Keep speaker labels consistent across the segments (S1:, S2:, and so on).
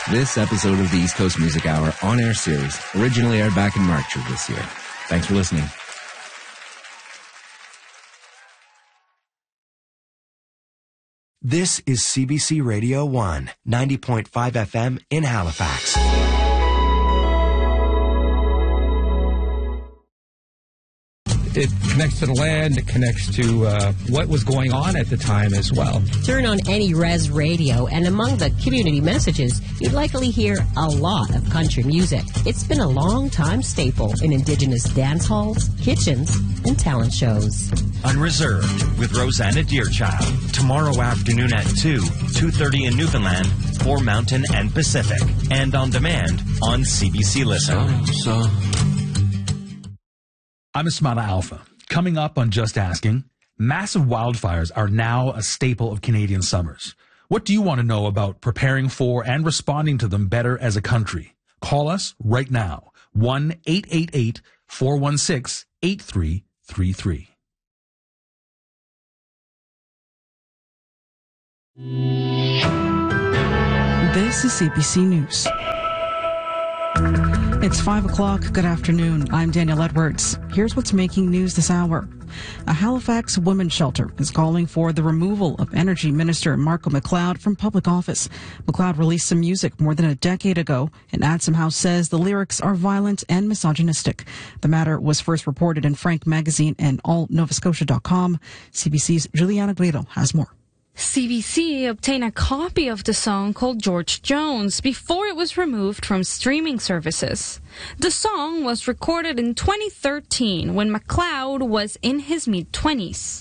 S1: this episode of the East Coast Music Hour on-air series originally aired back in March of this year. Thanks for listening.
S2: This is CBC Radio 1, 90.5 FM in Halifax.
S3: It connects to the land. It connects to what was going on at the time as well.
S4: Turn on any res radio, and among the community messages, you'd likely hear a lot of country music. It's been a long-time staple in Indigenous dance halls, kitchens, and talent shows.
S5: Unreserved with Rosanna Deerchild. Tomorrow afternoon at 2:30 in Newfoundland, for Mountain and Pacific. And on demand on CBC Listen.
S6: I'm Ismaila Alpha. Coming up on Just Asking, massive wildfires are now a staple of Canadian summers. What do you want to know about preparing for and responding to them better as a country? Call us right now, 1-888-416-8333.
S7: This is CBC News. It's 5 o'clock. Good afternoon. I'm Danielle Edwards. Here's what's making news this hour. A Halifax women's shelter is calling for the removal of Energy Minister Marco McLeod from public office. McLeod released some music more than a decade ago, and Adsum House says the lyrics are violent and misogynistic. The matter was first reported in Frank Magazine and allnovascotia.com. CBC's Juliana Guido has more.
S8: CBC obtained a copy of the song called George Jones before it was removed from streaming services. The song was recorded in 2013 when McLeod was in his mid-20s.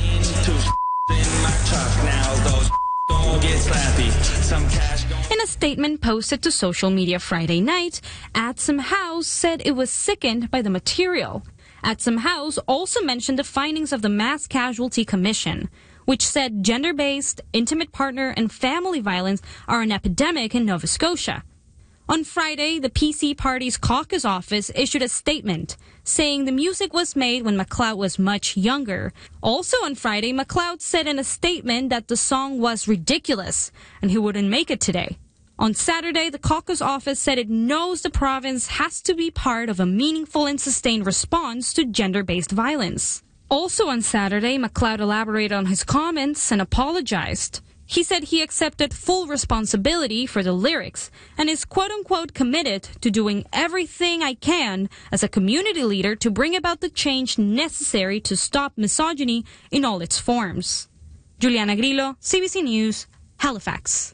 S8: In a statement posted to social media Friday night, Adsum House said it was sickened by the material. Adsum House also mentioned the findings of the Mass Casualty Commission, which said gender-based, intimate partner, and family violence are an epidemic in Nova Scotia. On Friday, the PC Party's caucus office issued a statement saying the music was made when McLeod was much younger. Also on Friday, McLeod said in a statement that the song was ridiculous and he wouldn't make it today. On Saturday, the caucus office said it knows the province has to be part of a meaningful and sustained response to gender-based violence. Also on Saturday, McLeod elaborated on his comments and apologized. He said he accepted full responsibility for the lyrics and is quote-unquote committed to doing everything I can as a community leader to bring about the change necessary to stop misogyny in all its forms. Juliana Grillo, CBC News, Halifax.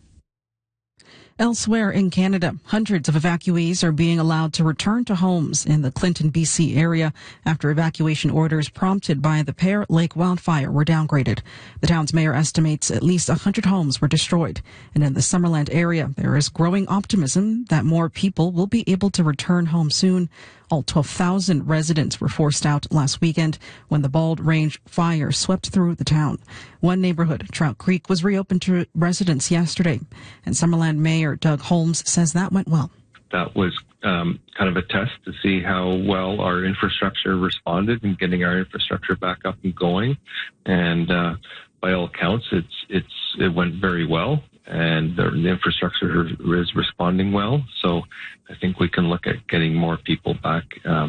S7: Elsewhere in Canada, hundreds of evacuees are being allowed to return to homes in the Clinton, BC area after evacuation orders prompted by the Pear Lake wildfire were downgraded. The town's mayor estimates at least 100 homes were destroyed. And in the Summerland area, there is growing optimism that more people will be able to return home soon. All 12,000 residents were forced out last weekend when the Bald Range fire swept through the town. One neighborhood, Trout Creek, was reopened to residents yesterday, and Summerland Mayor Doug Holmes says that went well.
S9: That was kind of a test to see how well our infrastructure responded in getting our infrastructure back up and going. And by all accounts, it went very well, and the infrastructure is responding well. So I think we can look at getting more people back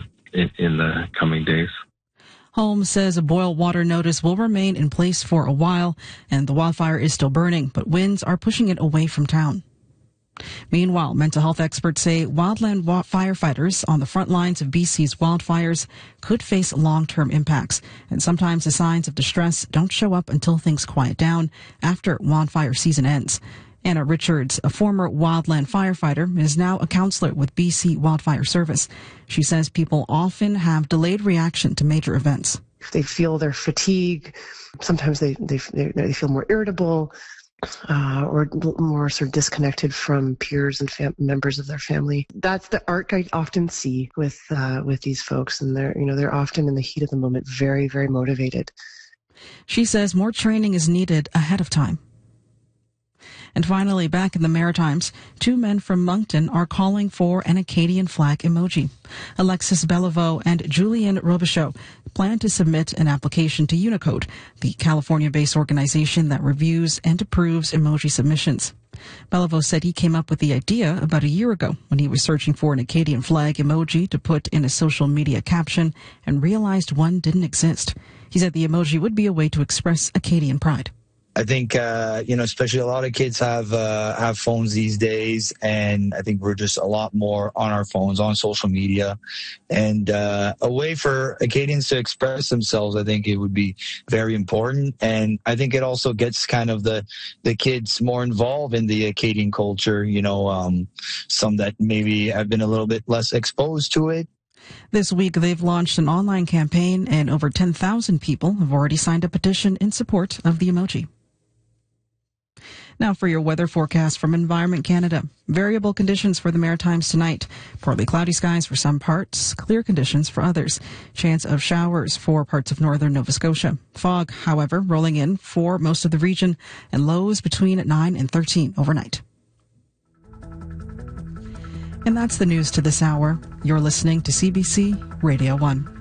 S9: in the coming days.
S7: Holmes says a boil water notice will remain in place for a while, and the wildfire is still burning, but winds are pushing it away from town. Meanwhile, mental health experts say wildland firefighters on the front lines of BC's wildfires could face long-term impacts, and sometimes the signs of distress don't show up until things quiet down after wildfire season ends. Anna Richards, a former wildland firefighter, is now a counselor with BC Wildfire Service. She says people often have delayed reaction to major events.
S10: They feel their fatigue. Sometimes they feel more irritable. Or more sort of disconnected from peers and members of their family. That's the arc I often see with these folks, and they're often in the heat of the moment, very, very motivated.
S7: She says more training is needed ahead of time. And finally, back in the Maritimes, two men from Moncton are calling for an Acadian flag emoji. Alexis Beliveau and Julien Robichaud plan to submit an application to Unicode, the California-based organization that reviews and approves emoji submissions. Beliveau said he came up with the idea about a year ago when he was searching for an Acadian flag emoji to put in a social media caption and realized one didn't exist. He said the emoji would be a way to express Acadian pride.
S11: I think, especially a lot of kids have phones these days, and I think we're just a lot more on our phones, on social media, and a way for Acadians to express themselves. I think it would be very important, and I think it also gets kind of the kids more involved in the Acadian culture. Some that maybe have been a little bit less exposed to it.
S7: This week, they've launched an online campaign, and over 10,000 people have already signed a petition in support of the emoji. Now for your weather forecast from Environment Canada. Variable conditions for the Maritimes tonight. Partly cloudy skies for some parts, clear conditions for others. Chance of showers for parts of northern Nova Scotia. Fog, however, rolling in for most of the region, and lows between 9 and 13 overnight. And that's the news to this hour. You're listening to CBC Radio 1.